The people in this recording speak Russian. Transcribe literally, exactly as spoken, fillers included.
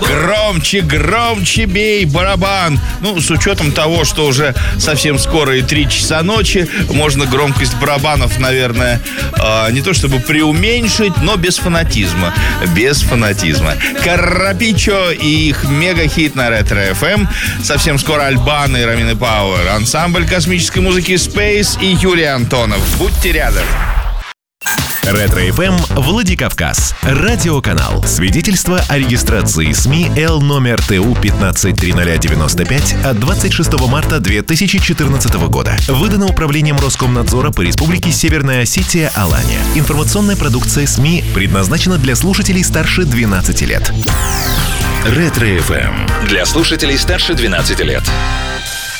Громче, громче бей барабан. Ну, с учетом того, что уже совсем скоро и три часа ночи, можно громкость барабанов, наверное, э, не то чтобы преуменьшить, но без фанатизма. Без фанатизма. Каррапичо и их мега-хит на Ретро-эф эм. Совсем скоро Альбан и Ромин Пауэр. Ансамбль космической музыки Space и Юрий Антонов. Будьте рядом. Ретро-эф эм Владикавказ. Радиоканал. Свидетельство о регистрации СМИ Л номер Т У пятнадцать триста девяносто пять от двадцать шестого марта две тысячи четырнадцатого года. Выдано Управлением Роскомнадзора по Республике Северная Осетия Алания. Информационная продукция СМИ предназначена для слушателей старше двенадцати лет. Ретро-эф эм. Для слушателей старше двенадцати лет.